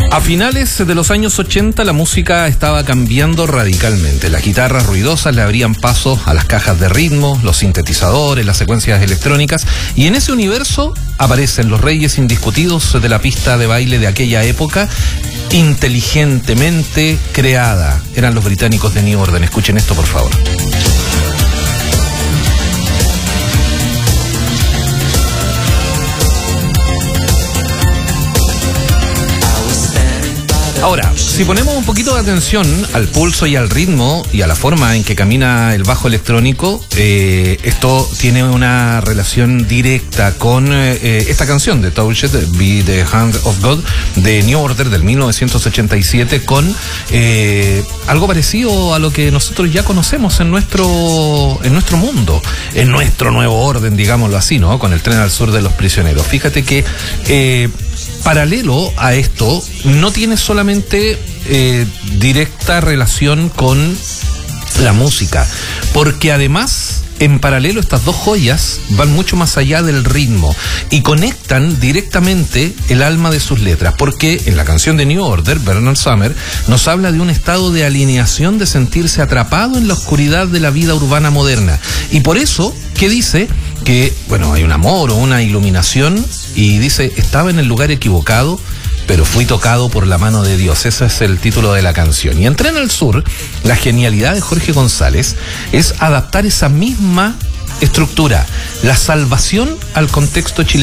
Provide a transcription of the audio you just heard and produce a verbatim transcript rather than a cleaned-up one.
A finales de los años ochenta la música estaba cambiando radicalmente. Las guitarras ruidosas le abrían paso a las cajas de ritmo, los sintetizadores, las secuencias electrónicas, y en ese universo aparecen los reyes indiscutidos de la pista de baile de aquella época, inteligentemente creada. Eran los británicos de New Order. Escuchen esto, por favor. Ahora, si ponemos un poquito de atención al pulso y al ritmo y a la forma en que camina el bajo electrónico, eh, esto tiene una relación directa con eh, esta canción de Touched, Be the Hand of God, de New Order del mil novecientos ochenta y siete, con eh, algo parecido a lo que nosotros ya conocemos en nuestro, en nuestro mundo, en nuestro nuevo orden, digámoslo así, ¿no? Con el Tren al Sur de los Prisioneros. Fíjate que eh, paralelo a esto, no tiene solamente eh, directa relación con la música, porque además, en paralelo, estas dos joyas van mucho más allá del ritmo y conectan directamente el alma de sus letras, porque en la canción de New Order, Bernard Sumner nos habla de un estado de alineación, de sentirse atrapado en la oscuridad de la vida urbana moderna, y por eso, ¿qué dice? Que, bueno, hay un amor o una iluminación, y dice, estaba en el lugar equivocado, pero fui tocado por la mano de Dios. Ese es el título de la canción. Y en Tren al Sur, la genialidad de Jorge González es adaptar esa misma estructura, la salvación al contexto chileno.